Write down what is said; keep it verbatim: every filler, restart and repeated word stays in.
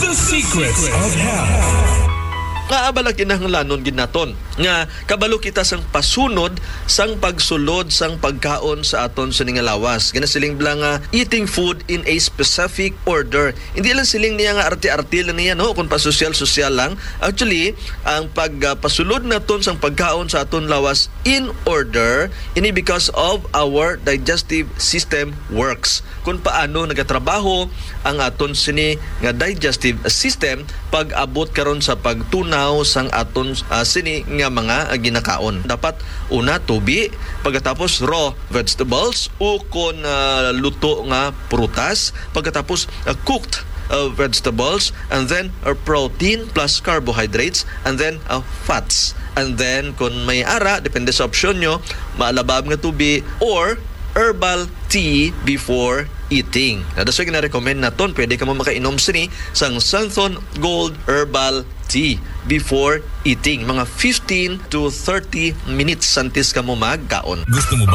The Secrets of Health. Kaabala kinahanglanon ginaton nga kabalo kita sang pasunod sang pagsulod sang pagkaon sa aton sa ningalawas. Gana siling bla nga eating food in a specific order. Hindi lang siling niya nga arti-arti lang niya no kung pasosyal-sosyal lang. Actually, ang pagpasulod naton sang pagkaon sa aton lawas in order ini because of our digestive system works. Kung paano nagatrabaho ang aton sini nga digestive system pag abot karon sa pagtunaw sang aton uh, sini nga mga uh, ginakaon. Dapat una tubi, pagkatapos raw vegetables o kon uh, luto nga prutas, pagkatapos uh, cooked uh, vegetables, and then uh, protein plus carbohydrates, and then uh, fats. And then kung may ara, depende sa opsyon nyo, maalabab nga tubi or herbal tea before eating. Na that's why gina-recommend naton, pwede ka mo makainom sini sang Santhon Gold Herbal Tea before eating. Mga fifteen to thirty minutes santis ka mo magkaon. Gusto mo ba